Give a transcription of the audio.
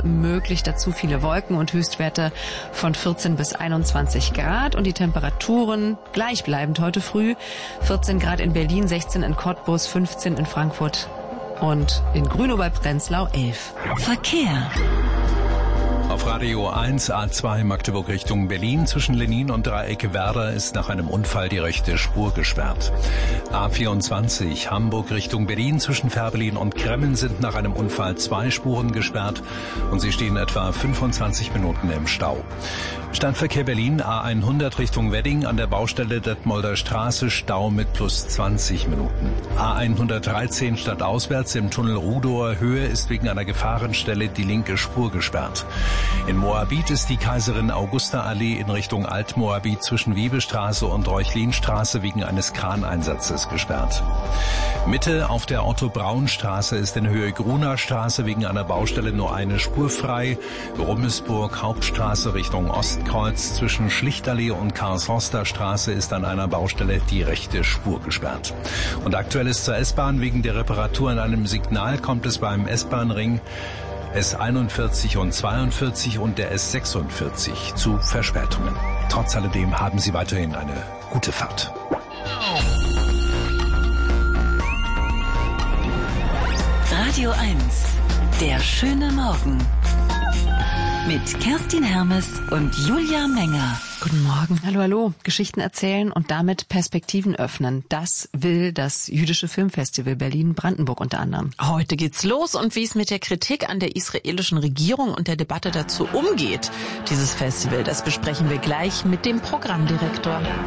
möglich, dazu viele Wolken und Höchstwerte von 14 bis 21 Grad und die Temperaturen gleichbleibend heute früh. 14 Grad in Berlin, 16 in Cottbus, 15 in Frankfurt und in Grünow bei Prenzlau 11. Verkehr. Auf Radio 1 A2 Magdeburg Richtung Berlin zwischen Lenin und Dreieck Werder ist nach einem Unfall die rechte Spur gesperrt. A24 Hamburg Richtung Berlin zwischen Fährberlin und Kremmen sind nach einem Unfall 2 Spuren gesperrt und sie stehen etwa 25 Minuten im Stau. Stadtverkehr Berlin A100 Richtung Wedding an der Baustelle Detmolder Straße Stau mit plus 20 Minuten. A113 stadtauswärts im Tunnel Rudower Höhe ist wegen einer Gefahrenstelle die linke Spur gesperrt. In Moabit ist die Kaiserin Augusta Allee in Richtung Altmoabit zwischen Wiebestraße und Reuchlinstraße wegen eines Kraneinsatzes gesperrt. Mitte auf der Otto-Braun-Straße ist in Höhe Gruner Straße wegen einer Baustelle nur eine Spur frei. Rummelsburg Hauptstraße Richtung Ostkreuz zwischen Schlichtallee und Karlshorster Straße ist an einer Baustelle die rechte Spur gesperrt. Und aktuell ist zur S-Bahn wegen der Reparatur an einem Signal kommt es beim S-Bahn-Ring S41 und 42 und der S46 zu Verspätungen. Trotz alledem haben Sie weiterhin eine gute Fahrt. Radio 1, der schöne Morgen. Mit Kerstin Hermes und Julia Menger. Guten Morgen. Hallo, hallo. Geschichten erzählen und damit Perspektiven öffnen. Das will das Jüdische Filmfestival Berlin-Brandenburg unter anderem. Heute geht's los und wie es mit der Kritik an der israelischen Regierung und der Debatte dazu umgeht, dieses Festival, das besprechen wir gleich mit dem Programmdirektor.